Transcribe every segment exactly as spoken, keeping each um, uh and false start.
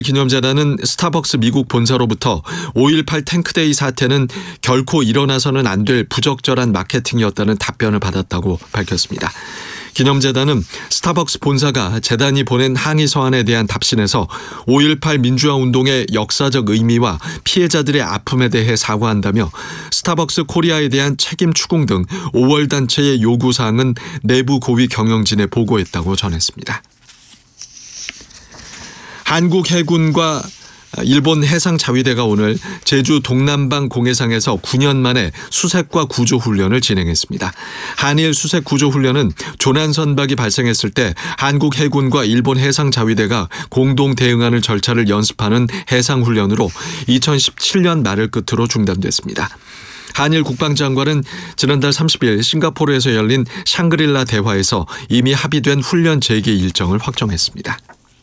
기념재단은 스타벅스 미국 본사로부터 오일팔 탱크데이 사태는 결코 일어나서는 안 될 부적절한 마케팅이었다는 답변을 받았다고 밝혔습니다. 기념재단은 스타벅스 본사가 재단이 보낸 항의 서한에 대한 답신에서 오일팔 민주화 운동의 역사적 의미와 피해자들의 아픔에 대해 사과한다며 스타벅스 코리아에 대한 책임 추궁 등 오월 단체의 요구사항은 내부 고위 경영진에 보고했다고 전했습니다. 한국 해군과 일본 해상자위대가 오늘 제주 동남방 공해상에서 구 년 만에 수색과 구조 훈련을 진행했습니다. 한일 수색 구조 훈련은 조난 선박이 발생했을 때 한국 해군과 일본 해상자위대가 공동 대응하는 절차를 연습하는 해상 훈련으로 이천십칠 년 말을 끝으로 중단됐습니다. 한일 국방장관은 지난달 삼십 일 싱가포르에서 열린 샹그릴라 대화에서 이미 합의된 훈련 재개 일정을 확정했습니다.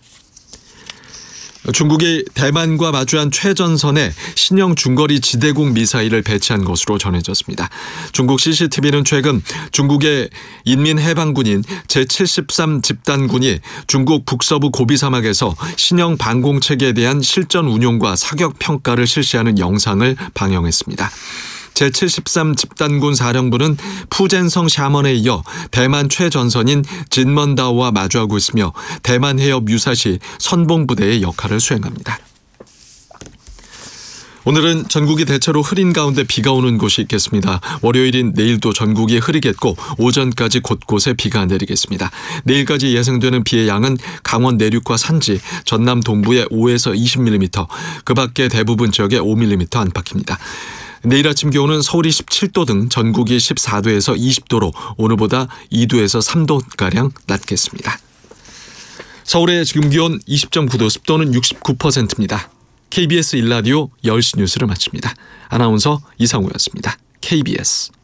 중국이 대만과 마주한 최전선에 신형 중거리 지대공 미사일을 배치한 것으로 전해졌습니다. 중국 씨씨티비는 최근 중국의 인민해방군인 제칠십삼 집단군이 중국 북서부 고비 사막에서 신형 방공체계에 대한 실전 운용과 사격 평가를 실시하는 영상을 방영했습니다. 제칠십삼 집단군 사령부는 푸젠성 샤먼에 이어 대만 최전선인 진먼다오와 마주하고 있으며 대만 해협 유사시 선봉부대의 역할을 수행합니다. 오늘은 전국이 대체로 흐린 가운데 비가 오는 곳이 있겠습니다. 월요일인 내일도 전국이 흐리겠고 오전까지 곳곳에 비가 내리겠습니다. 내일까지 예상되는 비의 양은 강원 내륙과 산지, 전남 동부에 오에서 이십 밀리미터, 그 밖에 대부분 지역에 오 밀리미터 안팎입니다. 내일 아침 기온은 서울이 십칠 도 등 전국이 십사 도에서 이십 도로 오늘보다 이 도에서 삼 도가량 낮겠습니다. 서울의 지금 기온 이십 점 구 도, 습도는 육십구 퍼센트입니다. 케이비에스 일 라디오 열 시 뉴스를 마칩니다. 아나운서 이상우였습니다. 케이비에스